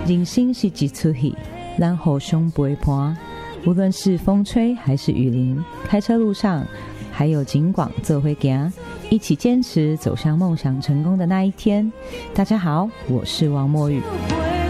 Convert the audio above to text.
人生是一出戏，咱互相陪伴。无论是风吹还是雨淋，开车路上还有警广做伙行，一起坚持走向梦想成功的那一天。大家好，我是王墨雨。